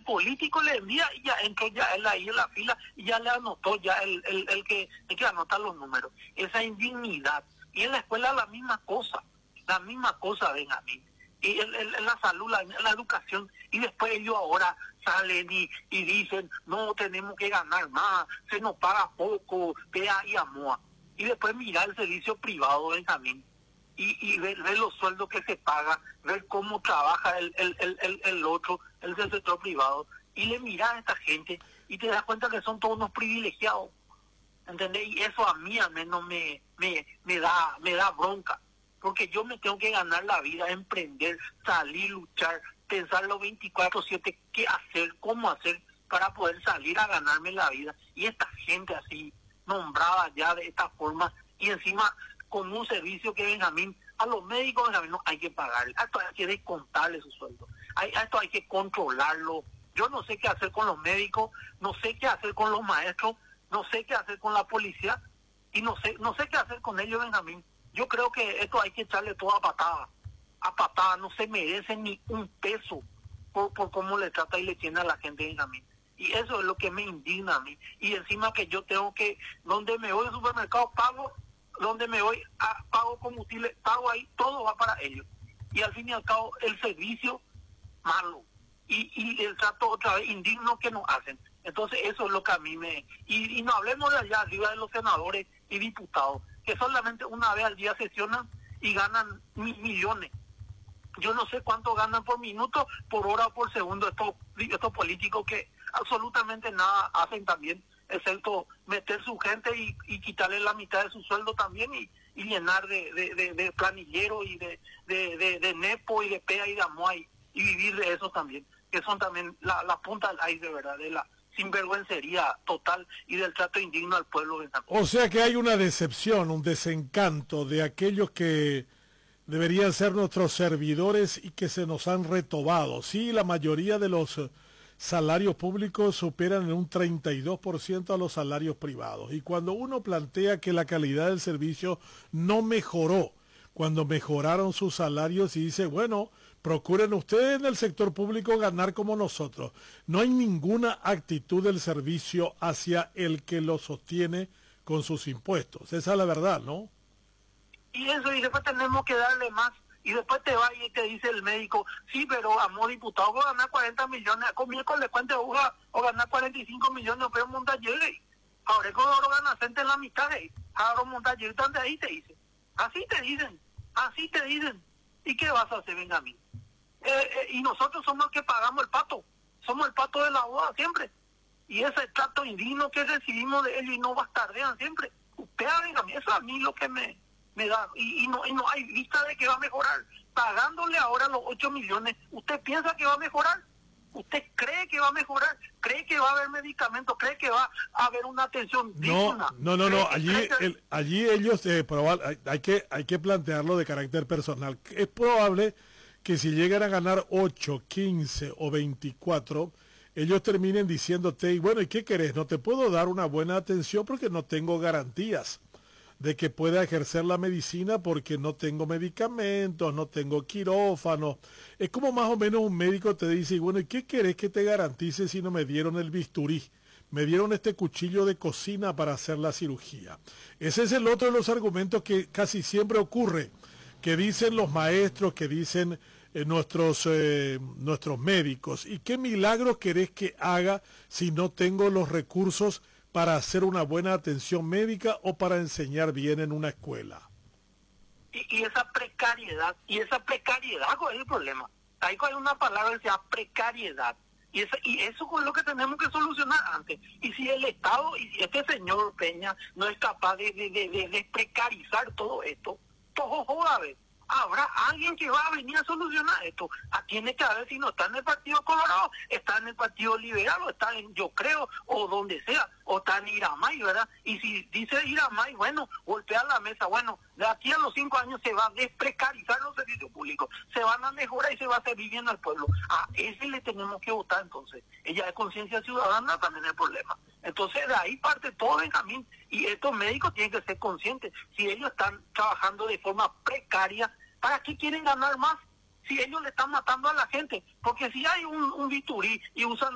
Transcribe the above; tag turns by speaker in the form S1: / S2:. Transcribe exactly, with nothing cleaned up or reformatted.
S1: político le envía y ya entró ya él ahí en la fila y ya le anotó ya el, el, el que el que anota los números. Esa indignidad. Y en la escuela la misma cosa, la misma cosa, Benjamín. Y en, en, en la salud, la, la educación, y después ellos ahora salen y, y dicen, no, tenemos que ganar más, se nos paga poco, vea y amoa. Y después mirar el servicio privado, Benjamín, y, y ver, ver los sueldos que se pagan, ver cómo trabaja el, el, el, el, el otro, el del sector privado, y le miras a esta gente y te das cuenta que son todos unos privilegiados, ¿entendés? Y eso a mí al menos me, me, me, da, me da bronca. Porque yo me tengo que ganar la vida, emprender, salir, luchar, pensar los veinticuatro siete qué hacer, cómo hacer para poder salir a ganarme la vida. Y esta gente así, nombrada ya de esta forma, y encima con un servicio que, Benjamín, a los médicos, Benjamín, no hay que pagarle, a esto hay que descontarle su sueldo, a esto hay que controlarlo. Yo no sé qué hacer con los médicos, no sé qué hacer con los maestros, no sé qué hacer con la policía, y no sé, no sé qué hacer con ellos, Benjamín. Yo creo que esto hay que echarle todo a patada, a patada, no se merece ni un peso por, por cómo le trata y le tiene a la gente, Benjamín. Y eso es lo que me indigna a mí. Y encima que yo tengo que, donde me voy al supermercado, pago, donde me voy, a, pago combustible, pago ahí, todo va para ellos. Y al fin y al cabo, el servicio, malo. Y, y el trato otra vez indigno que nos hacen. Entonces eso es lo que a mí me... Y, y no hablemos de allá arriba de los senadores y diputados, que solamente una vez al día sesionan y ganan mil millones. Yo no sé cuánto ganan por minuto, por hora o por segundo estos, estos políticos que absolutamente nada hacen también, excepto meter su gente y, y quitarle la mitad de su sueldo también y, y llenar de, de, de, de planillero y de, de, de, de nepo y de pea y de amoa y, y vivir de eso también, que son también la, la punta del aire, ¿verdad? De la sinvergüencería total y del trato indigno al pueblo de San Juan.
S2: O sea que hay una decepción, un desencanto de aquellos que deberían ser nuestros servidores y que se nos han retobado. Sí, la mayoría de los salarios públicos superan en un treinta y dos por ciento a los salarios privados. Y cuando uno plantea que la calidad del servicio no mejoró, cuando mejoraron sus salarios y dice, bueno, procuren ustedes en el sector público ganar como nosotros. No hay ninguna actitud del servicio hacia el que lo sostiene con sus impuestos. Esa es la verdad, ¿no?
S1: Y eso, y después tenemos que darle más. Y después te va y te dice el médico, sí, pero amor diputado, voy a ganar cuarenta millones, con miércoles cuente o, o ganar cuarenta y cinco millones, pero montar llegue. Ahora con oro gana gente en la mitad, ahora montar llegue, donde ahí te dice. Así te dicen, así te dicen. ¿Y qué vas a hacer, Benjamín? Eh, eh, y nosotros somos los que pagamos el pato, somos el pato de la boda siempre. Y ese trato indigno que recibimos de ellos y no bastardean siempre. Usted, Benjamín, eso a mí lo que me... me da, y, y, no, y no hay vista de que va a mejorar. Pagándole ahora los ocho millones, ¿usted piensa que va a mejorar? ¿Usted cree que va a mejorar? ¿Cree que va a haber medicamentos? ¿Cree que va a haber una atención digna?
S2: No, no, no, no. allí,
S1: que...
S2: el, allí ellos, eh, probable, hay, hay, que, hay que plantearlo de carácter personal. Es probable que si llegan a ganar ocho, quince o veinticuatro, ellos terminen diciéndote, y bueno, ¿y qué querés? No te puedo dar una buena atención porque no tengo garantías de que pueda ejercer la medicina porque no tengo medicamentos, no tengo quirófano. Es como más o menos un médico te dice, bueno, ¿y qué querés que te garantice si no me dieron el bisturí? Me dieron este cuchillo de cocina para hacer la cirugía. Ese es el otro de los argumentos que casi siempre ocurre, que dicen los maestros, que dicen eh, nuestros, eh, nuestros médicos. ¿Y qué milagros querés que haga si no tengo los recursos para hacer una buena atención médica o para enseñar bien en una escuela?
S1: Y, y esa precariedad, y esa precariedad, ¿cuál es el problema? Hay una palabra que se llama precariedad, y, esa, y eso es lo que tenemos que solucionar antes. Y si el Estado, y si este señor Peña no es capaz de, de, de, de, de precarizar todo esto, todo joda, ¿ves? Habrá alguien que va a venir a solucionar esto. Ah, tiene que haber, si no está en el Partido Colorado, está en el Partido Liberal, o está en, yo creo, o donde sea, o está en Iramay, ¿verdad? Y si dice Iramay, bueno, golpea la mesa, bueno, de aquí a los cinco años se va a desprecarizar los servicios públicos, se van a mejorar y se va a seguir viviendo al pueblo. A ese le tenemos que votar entonces. Ella de conciencia ciudadana también es el problema. Entonces de ahí parte todo, Benjamín, y estos médicos tienen que ser conscientes. Si ellos están trabajando de forma precaria, ¿para qué quieren ganar más? Si ellos le están matando a la gente, porque si hay un, un bisturí y usan